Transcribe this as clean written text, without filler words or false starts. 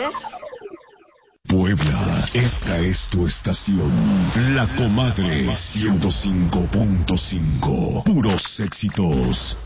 es... Puebla, esta es tu estación. La Comadre 105.5. Puros éxitos.